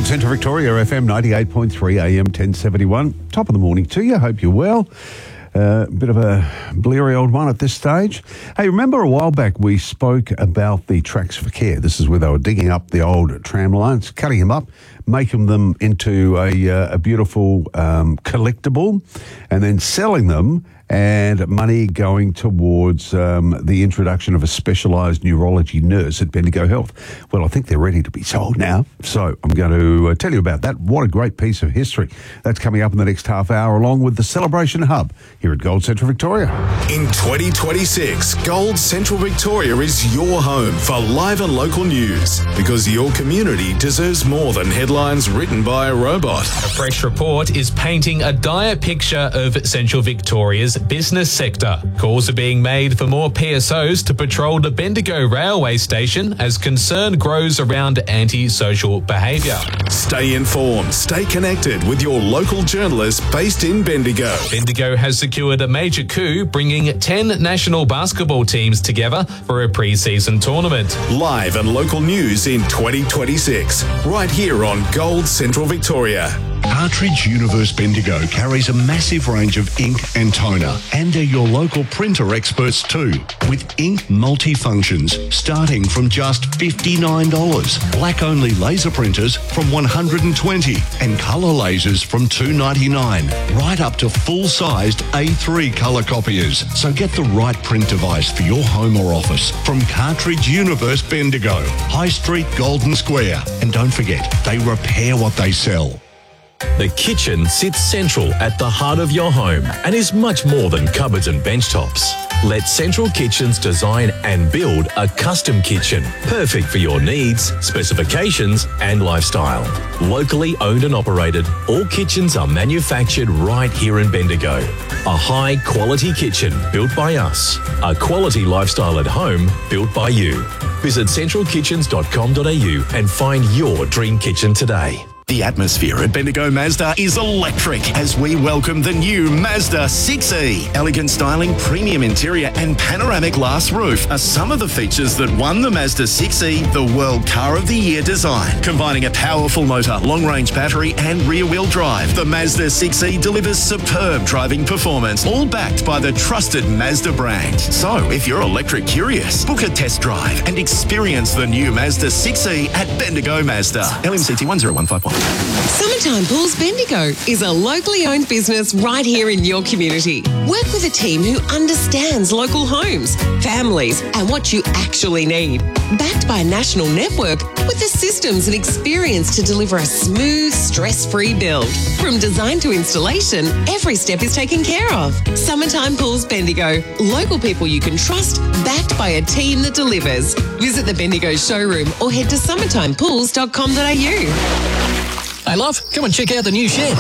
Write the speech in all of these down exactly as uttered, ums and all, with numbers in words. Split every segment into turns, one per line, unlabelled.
Central Victoria, F M ninety-eight point three, A M ten seventy-one. Top of the morning to you. Hope you're well. A uh, bit of a bleary old one at this stage. Hey, remember a while back we spoke about the tracks for care. This is where they were digging up the old tram lines, cutting them up, making them into a, uh, a beautiful um, collectible, and then selling them, and money going towards um, the introduction of a specialised neurology nurse at Bendigo Health. Well, I think they're ready to be sold now, so I'm going to uh, tell you about that. What a great piece of history. That's coming up in the next half hour, along with the Celebration Hub here at Gold Central Victoria.
In twenty twenty-six, Gold Central Victoria is your home for live and local news, because your community deserves more than headlines written by a robot.
A fresh report is painting a dire picture of Central Victoria's business sector. Calls are being made for more P S Os to patrol the Bendigo railway station as concern grows around anti-social behaviour.
Stay informed, stay connected with your local journalists based in Bendigo.
Bendigo has secured a major coup, bringing ten national basketball teams together for a pre-season tournament.
Live and local news in twenty twenty-six, right here on Gold Central Victoria.
Cartridge Universe Bendigo carries a massive range of ink and toner, and they're your local printer experts too, with ink multifunctions starting from just fifty-nine dollars, black-only laser printers from one hundred twenty dollars, and colour lasers from two ninety-nine, right up to full-sized A three colour copiers. So get the right print device for your home or office from Cartridge Universe Bendigo, High Street, Golden Square. And don't forget, they repair what they sell.
The kitchen sits central at the heart of your home and is much more than cupboards and bench tops. Let Central Kitchens design and build a custom kitchen, perfect for your needs, specifications and lifestyle. Locally owned and operated, all kitchens are manufactured right here in Bendigo. A high quality kitchen built by us. A quality lifestyle at home built by you. Visit central kitchens dot com dot a u and find your dream kitchen today.
The atmosphere at Bendigo Mazda is electric as we welcome the new Mazda six E. Elegant styling, premium interior and panoramic glass roof are some of the features that won the Mazda six E the World Car of the Year design. Combining a powerful motor, long-range battery and rear-wheel drive, the Mazda six E delivers superb driving performance, all backed by the trusted Mazda brand. So, if you're electric curious, book a test drive and experience the new Mazda six E at Bendigo Mazda. L M C T one zero one five one.
Summertime Pools Bendigo is a locally owned business right here in your community. Work with a team who understands local homes, families, and what you actually need. Backed by a national network with the systems and experience to deliver a smooth, stress-free build. From design to installation, every step is taken care of. Summertime Pools Bendigo. Local people you can trust, backed by a team that delivers. Visit the Bendigo showroom or head to summertime pools dot com dot a u.
Hey, love, come and check out the new shed.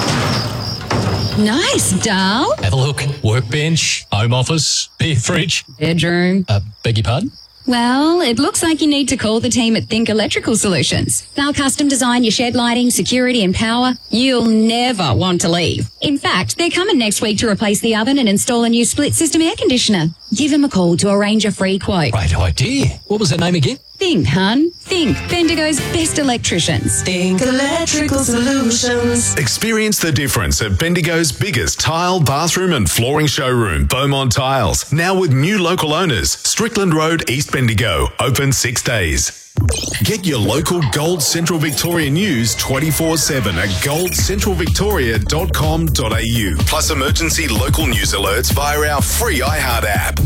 Nice, Dal.
Have a look. Workbench, home office, beer fridge.
Bedroom.
Uh, beg your pardon?
Well, it looks like you need to call the team at Think Electrical Solutions. They'll custom design your shed lighting, security and power. You'll never want to leave. In fact, they're coming next week to replace the oven and install a new split system air conditioner. Give them a call to arrange a free quote.
Great idea. What was their name again?
Think, hun. Think. Bendigo's best electricians.
Think Electrical Solutions.
Experience the difference at Bendigo's biggest tile, bathroom and flooring showroom, Beaumont Tiles. Now with new local owners, Strickland Road, East Bendigo. Open six days. Get your local Gold Central Victoria news twenty-four seven at gold central victoria dot com dot a u. Plus emergency local news alerts via our free iHeart app.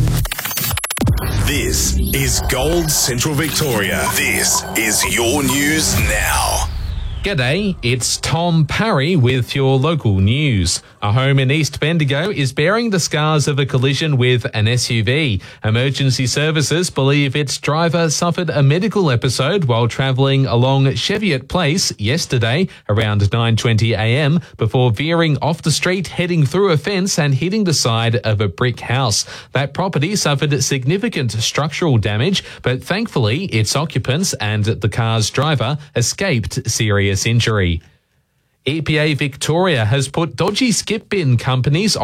This is Gold Central Victoria. This is your news now.
G'day, it's Tom Parry with your local news. A home in East Bendigo is bearing the scars of a collision with an S U V. Emergency services believe its driver suffered a medical episode while travelling along Cheviot Place yesterday around nine twenty a m before veering off the street, heading through a fence and hitting the side of a brick house. That property suffered significant structural damage, but thankfully its occupants and the car's driver escaped serious injury. E P A Victoria has put dodgy skip bin companies